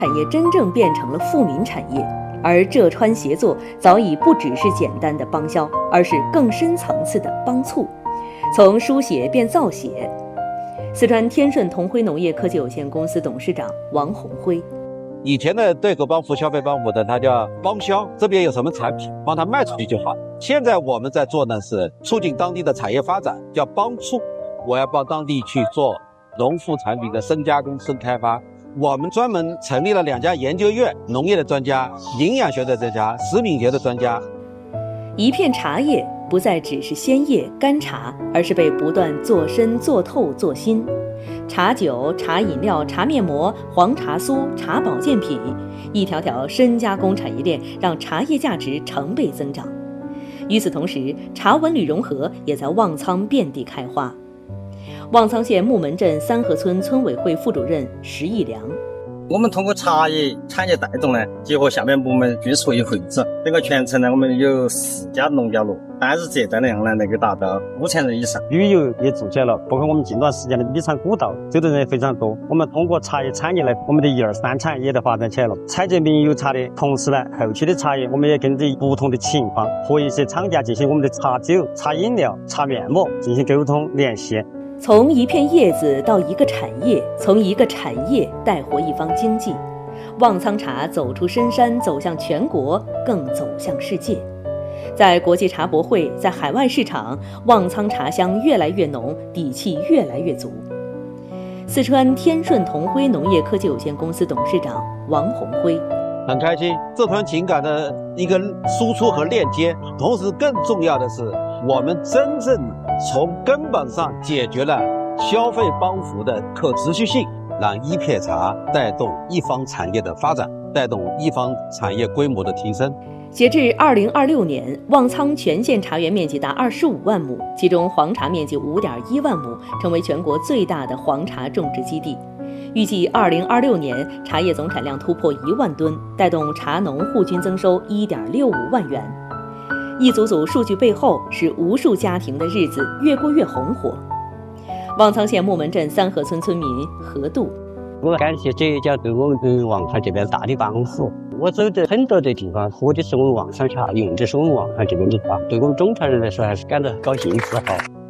产业真正变成了富民产业，而浙川协作早已不只是简单的帮销，而是更深层次的帮促，从书写变造写。四川天顺同辉农业科技有限公司董事长王宏辉： 以前的对口帮扶、消费帮扶的，它叫帮销，这边有什么产品，帮他卖出去就好。现在我们在做的是促进当地的产业发展，叫帮促。我要帮当地去做农副产品的深加工、深开发。我们专门成立了2家研究院，农业的专家、营养学的专家、食品学的专家。 一片茶叶不再只是鲜叶、干茶，而是被不断做深、做透、做新。茶酒、茶饮料、茶面膜、黄茶酥、茶保健品，一条条深加工产业链让茶叶价值成倍增长。与此同时，茶文旅融合也在旺苍遍地开花。旺苍县木门镇三河村村委会副主任石义良： 我们通过茶叶产业带动呢，结合下面部门聚出一会子，整个全城呢，我们有4家农家乐，单日接待量呢能够达到5000人以上。 旅游也做起来了，包括我们近段时间的米厂古道，走的人也非常多。我们通过茶叶产业呢，我们的1、2、3产业的发展起来了。采集名油茶的同时呢，后期的茶叶我们也跟着不同的情况和一些厂家进行我们的茶酒、茶饮料、茶面膜进行沟通联系。 从一片叶子到一个产业，从一个产业带活一方经济，旺苍茶走出深山，走向全国，更走向世界。在国际茶博会，在海外市场，旺苍茶香越来越浓，底气越来越足。四川天顺同辉农业科技有限公司董事长王宏辉： 很开心，浙川情感的一个输出和链接，同时更重要的是，我们真正从根本上解决了消费帮扶的可持续性，让一片茶带动一方产业的发展，带动一方产业规模的提升。 截至2026年，旺苍全县茶园面积达25万亩，其中黄茶面积5.1万亩，成为全国最大的黄茶种植基地。预计2026年茶叶总产量突破1万吨，带动茶农户均增收1.65万元。一组组数据背后，使无数家庭的日子越过越红火。旺苍县木门镇三河村村民何度： 我感谢浙江对我们旺苍这边大的帮扶。我走的很多的地方，喝的是我们旺苍茶，用的是我们旺苍这边的茶，对我们中茶人来说还是感到高兴自豪。